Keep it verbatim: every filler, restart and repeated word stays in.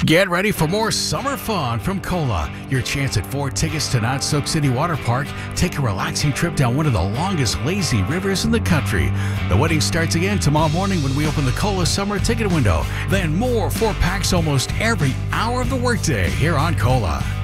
Get ready for more summer fun from Cola. Your chance at four tickets to Nonstop City Water Park. Take a relaxing trip down one of the longest lazy rivers in the country. The wedding starts again tomorrow morning when we open the Cola Summer Ticket Window. Then more four packs almost every hour of the workday here on Cola.